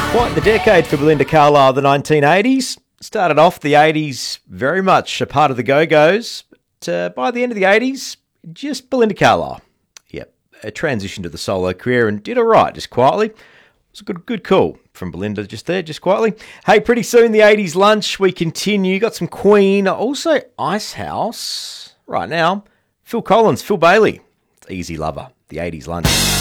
Quite the decade for Belinda Carlisle, the 1980s. Started off the 80s very much a part of the Go-Go's, but by the end of the 80s, just Belinda Carlisle. Yep, a transition to the solo career and did all right, just quietly. It was a good call from Belinda just there, just quietly. Hey, pretty soon the 80s lunch, we continue. Got some Queen, also Icehouse. Right now, Phil Collins, Phil Bailey. It's Easy Lover, the 80s lunch.